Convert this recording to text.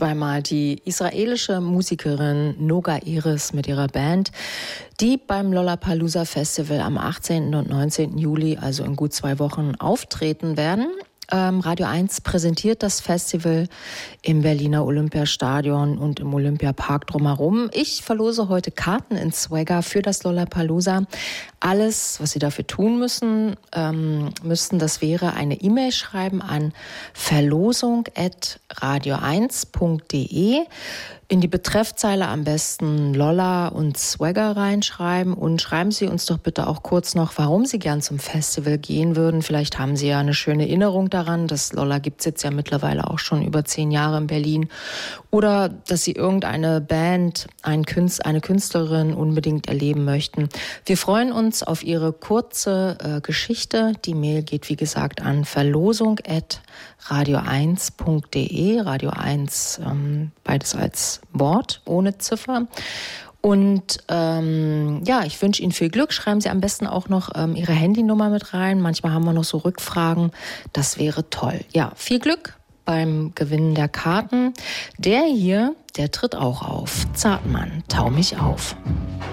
zweimal die israelische Musikerin Noga Iris mit ihrer Band, die beim Lollapalooza Festival am 18. und 19. Juli, also in gut 2 Wochen, auftreten werden. Radio 1 präsentiert das Festival im Berliner Olympiastadion und im Olympiapark drumherum. Ich verlose heute Karten in Swagger für das Lollapalooza. Alles, was Sie dafür tun müssten, das wäre eine E-Mail schreiben an verlosung@radio1.de. In die Betreffzeile am besten Lolla und Swagger reinschreiben und schreiben Sie uns doch bitte auch kurz noch, warum Sie gern zum Festival gehen würden. Vielleicht haben Sie ja eine schöne Erinnerung daran. Das Lolla gibt es jetzt ja mittlerweile auch schon über 10 Jahre in Berlin. Oder dass Sie irgendeine Band, eine Künstlerin unbedingt erleben möchten. Wir freuen uns auf Ihre kurze Geschichte. Die Mail geht, wie gesagt, an verlosung@radio1.de. Radio 1, beides als Wort, ohne Ziffer. Und ich wünsche Ihnen viel Glück. Schreiben Sie am besten auch noch Ihre Handynummer mit rein. Manchmal haben wir noch so Rückfragen. Das wäre toll. Ja, viel Glück beim Gewinnen der Karten. Der hier, der tritt auch auf. Zartmann, tau mich auf.